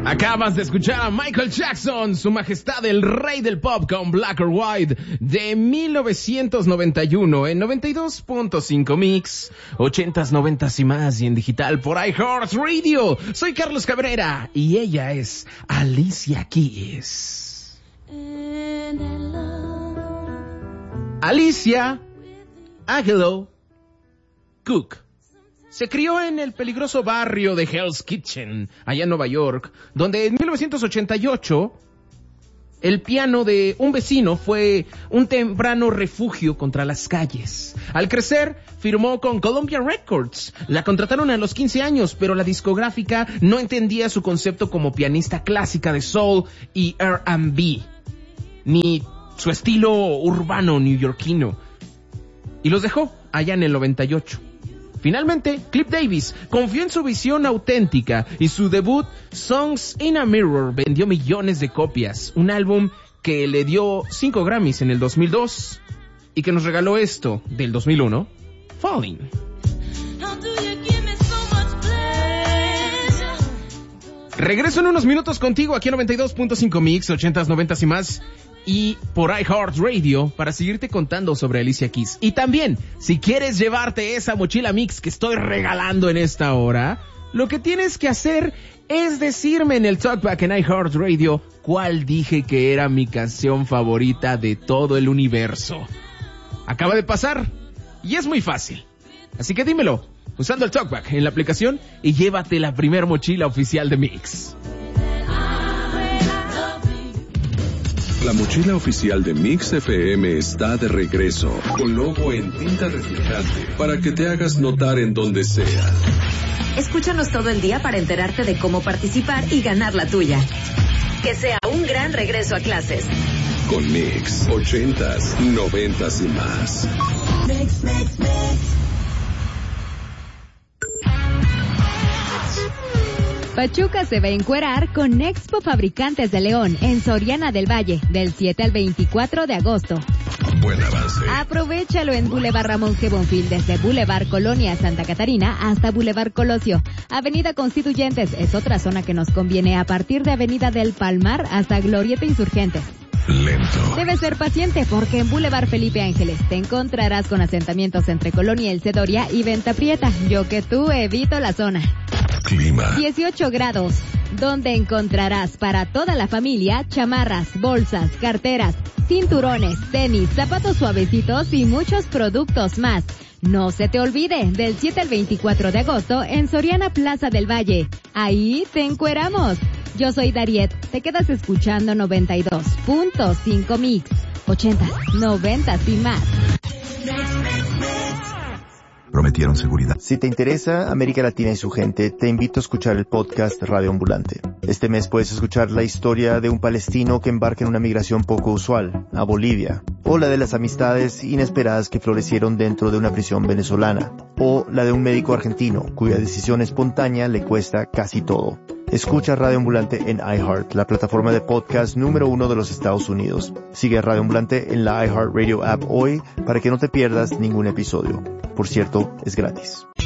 Acabas de escuchar a Michael Jackson, su majestad el rey del pop con Black or White de 1991 en 92.5 Mix, 80s, 90s y más y en digital por iHeartRadio. Soy Carlos Cabrera y ella es Alicia Keys. Alicia Angelo Cook se crió en el peligroso barrio de Hell's Kitchen, allá en Nueva York, donde en 1988 el piano de un vecino fue un temprano refugio contra las calles. Al crecer, firmó con Columbia Records. La contrataron a los 15 años, pero la discográfica no entendía su concepto como pianista clásica de soul y R&B, ni su estilo urbano neoyorquino. Y los dejó allá en el 98. Finalmente, Cliff Davis confió en su visión auténtica y su debut, Songs in a Mirror, vendió millones de copias. Un álbum que le dio 5 Grammys en el 2002 y que nos regaló esto del 2001, Falling. Regreso en unos minutos contigo aquí en 92.5 Mix, 80s, 90s y más, y por iHeartRadio para seguirte contando sobre Alicia Keys. Y también, si quieres llevarte esa mochila Mix que estoy regalando en esta hora, lo que tienes que hacer es decirme en el Talkback en iHeartRadio cuál dije que era mi canción favorita de todo el universo. Acaba de pasar y es muy fácil. Así que dímelo usando el Talkback en la aplicación y llévate la primer mochila oficial de Mix. La mochila oficial de Mix FM está de regreso, con logo en tinta reflejante, para que te hagas notar en donde sea. Escúchanos todo el día para enterarte de cómo participar y ganar la tuya. Que sea un gran regreso a clases. Con Mix, 80s, 90s y más. Mix, mix, mix. Pachuca se va a encuerar con Expo Fabricantes de León en Soriana del Valle del 7 al 24 de agosto. Buen avance. Aprovechalo en Boulevard Ramón G. Bonfil desde Boulevard Colonia Santa Catarina hasta Boulevard Colosio. Avenida Constituyentes es otra zona que nos conviene a partir de Avenida del Palmar hasta Glorieta Insurgentes. Lento. Debes ser paciente porque en Boulevard Felipe Ángeles te encontrarás con asentamientos entre Colonia El Cedoria y Venta Prieta. Yo que tú evito la zona. Clima. 18 grados, donde encontrarás para toda la familia chamarras, bolsas, carteras, cinturones, tenis, zapatos suavecitos y muchos productos más. No se te olvide, del 7 al 24 de agosto en Soriana Plaza del Valle. Ahí te encueramos. Yo soy Dariet, te quedas escuchando 92.5 Mix, 80, 90 y más. Prometieron seguridad. Si te interesa América Latina y su gente, te invito a escuchar el podcast Radio Ambulante. Este mes puedes escuchar la historia de un palestino que embarca en una migración poco usual, a Bolivia, o la de las amistades inesperadas que florecieron dentro de una prisión venezolana, o la de un médico argentino cuya decisión espontánea le cuesta casi todo. Escucha Radio Ambulante en iHeart, la plataforma de podcast número 1 de los Estados Unidos. Sigue a Radio Ambulante en la iHeartRadio app hoy para que no te pierdas ningún episodio. Por cierto, es gratis.